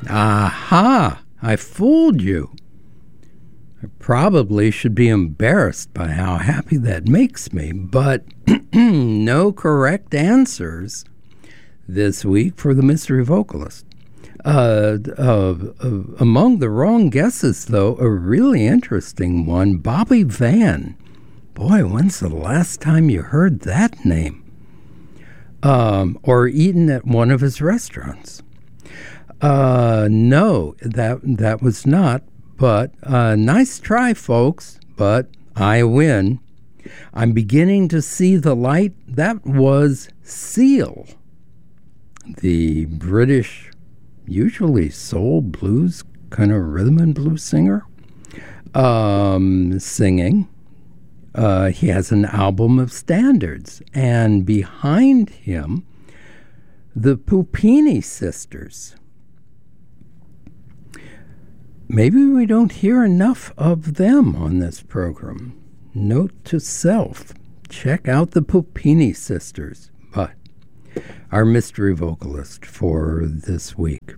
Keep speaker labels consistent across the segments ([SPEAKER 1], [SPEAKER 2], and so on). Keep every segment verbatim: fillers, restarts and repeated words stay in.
[SPEAKER 1] Aha! I fooled you. I probably should be embarrassed by how happy that makes me, but no correct answers this week for the mystery vocalist. Uh, uh, uh, among the wrong guesses, though, a really interesting one, Bobby Van. Boy, when's the last time you heard that name? Um, or eaten at one of his restaurants? Uh, no, that that was not. But uh, nice try, folks. But I win. I'm beginning to see the light. That was Seal, the British, usually soul blues kind of rhythm and blues singer, um, singing. Uh, he has an album of standards, and behind him, the Puppini Sisters. Maybe we don't hear enough of them on this program. Note to self, check out the Puppini Sisters. But our mystery vocalist for this week.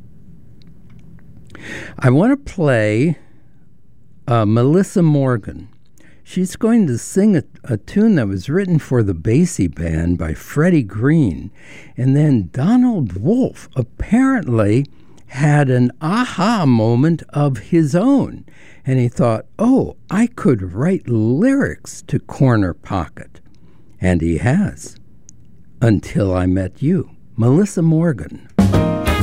[SPEAKER 1] I want to play uh, Melissa Morgan. She's going to sing a, a tune that was written for the Basie Band by Freddie Green. And then Donald Wolfe apparently had an aha moment of his own. And he thought, oh, I could write lyrics to Corner Pocket. And he has. Until I Met You. Melissa Morgan.